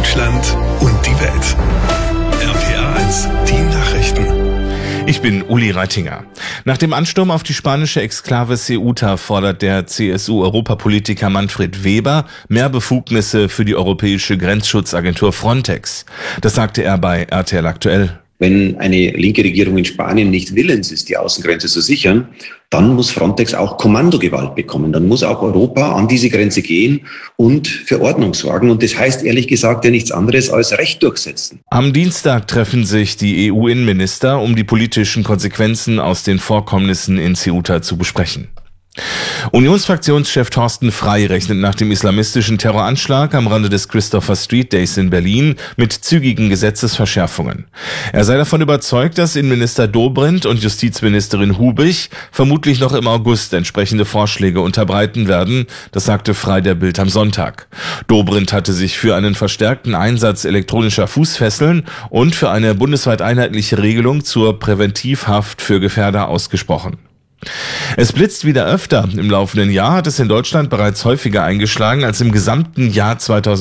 Deutschland und die Welt. RPA 1, die Nachrichten. Ich bin Uli Reitinger. Nach dem Ansturm auf die spanische Exklave Ceuta fordert der CSU-Europapolitiker Manfred Weber mehr Befugnisse für die europäische Grenzschutzagentur Frontex. Das sagte er bei RTL Aktuell. Wenn eine linke Regierung in Spanien nicht willens ist, die Außengrenze zu sichern, dann muss Frontex auch Kommandogewalt bekommen. Dann muss auch Europa an diese Grenze gehen und für Ordnung sorgen. Und das heißt ehrlich gesagt ja nichts anderes als Recht durchsetzen. Am Dienstag treffen sich die EU-Innenminister, um die politischen Konsequenzen aus den Vorkommnissen in Ceuta zu besprechen. Unionsfraktionschef Thorsten Frey rechnet nach dem islamistischen Terroranschlag am Rande des Christopher Street Days in Berlin mit zügigen Gesetzesverschärfungen. Er sei davon überzeugt, dass Innenminister Dobrindt und Justizministerin Hubich vermutlich noch im August entsprechende Vorschläge unterbreiten werden, das sagte Frey der Bild am Sonntag. Dobrindt hatte sich für einen verstärkten Einsatz elektronischer Fußfesseln und für eine bundesweit einheitliche Regelung zur Präventivhaft für Gefährder ausgesprochen. Es blitzt wieder öfter. Im laufenden Jahr hat es in Deutschland bereits häufiger eingeschlagen als im gesamten Jahr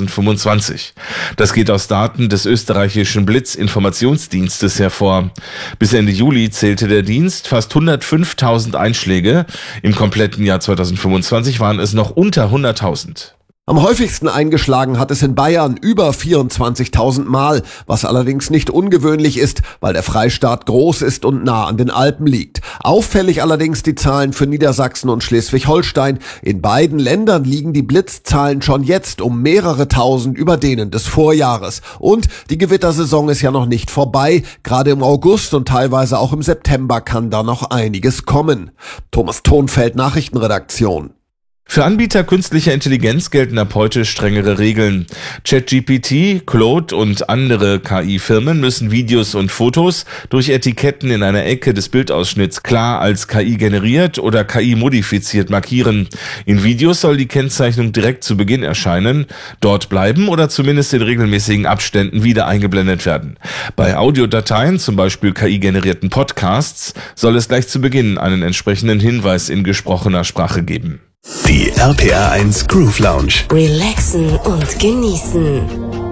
2025. Das geht aus Daten des österreichischen Blitzinformationsdienstes hervor. Bis Ende Juli zählte der Dienst fast 105.000 Einschläge. Im kompletten Jahr 2025 waren es noch unter 100.000. Am häufigsten eingeschlagen hat es in Bayern über 24.000 Mal, was allerdings nicht ungewöhnlich ist, weil der Freistaat groß ist und nah an den Alpen liegt. Auffällig allerdings die Zahlen für Niedersachsen und Schleswig-Holstein. In beiden Ländern liegen die Blitzzahlen schon jetzt um mehrere tausend über denen des Vorjahres. Und die Gewittersaison ist ja noch nicht vorbei. Gerade im August und teilweise auch im September kann da noch einiges kommen. Thomas Thonfeld, Nachrichtenredaktion. Für Anbieter künstlicher Intelligenz gelten ab heute strengere Regeln. ChatGPT, Claude und andere KI-Firmen müssen Videos und Fotos durch Etiketten in einer Ecke des Bildausschnitts klar als KI generiert oder KI modifiziert markieren. In Videos soll die Kennzeichnung direkt zu Beginn erscheinen, dort bleiben oder zumindest in regelmäßigen Abständen wieder eingeblendet werden. Bei Audiodateien, zum Beispiel KI-generierten Podcasts, soll es gleich zu Beginn einen entsprechenden Hinweis in gesprochener Sprache geben. Die RPA 1 Groove Lounge. Relaxen und genießen.